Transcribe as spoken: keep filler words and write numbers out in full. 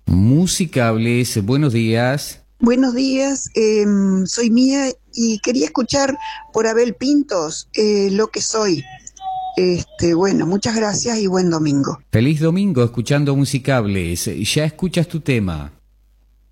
Musicables, buenos días. Buenos días, eh, soy Mía y quería escuchar por Abel Pintos eh, Lo que soy. Este, bueno, muchas gracias y buen domingo. Feliz domingo escuchando Musicables. Ya escuchas tu tema.